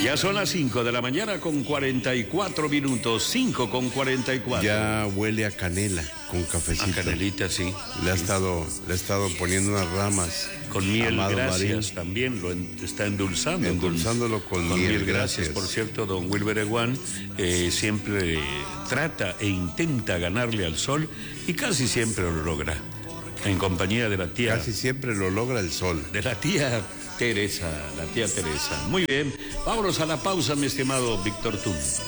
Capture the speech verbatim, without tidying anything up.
Ya son las cinco de la mañana con cuarenta y cuatro minutos, cinco con cuarenta y cuatro. Ya huele a canela con cafecito. A canelita, sí. Le ha estado, le ha estado poniendo unas ramas. Con miel, Amado gracias, Marín. también lo en- está endulzando. Endulzándolo con, con miel, miel, gracias. gracias. Por cierto, don Wilber Eguán eh, siempre trata e intenta ganarle al sol y casi siempre lo logra. En compañía de la tía... Casi siempre lo logra el sol. De la tía Teresa, la tía Teresa. Muy bien, vámonos a la pausa, mi estimado Víctor Tún.